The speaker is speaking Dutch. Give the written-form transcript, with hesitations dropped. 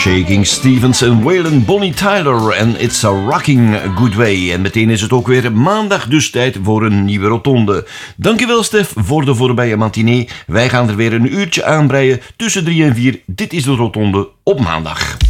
Shaking Stevens en Waylon Bonnie Tyler en It's a Rocking Good Way. En meteen is het ook weer maandag, dus tijd voor een nieuwe rotonde. Dankjewel Stef voor de voorbije matinee. Wij gaan er weer een uurtje aanbreien tussen 3 en 4. Dit is de rotonde op maandag.